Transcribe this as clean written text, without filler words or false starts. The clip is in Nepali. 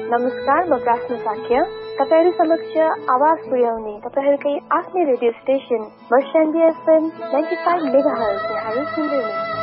नमस्कार, म प्रार्थना साक्य तपाईहरु समक्ष आवाज पुर्याउने तपाईहरुकै आफ्नै रेडियो स्टेशन वर्षेण्डी एफएम 95 मेगाहर्ज यहाँले सुन्दै हुनुहुन्छ।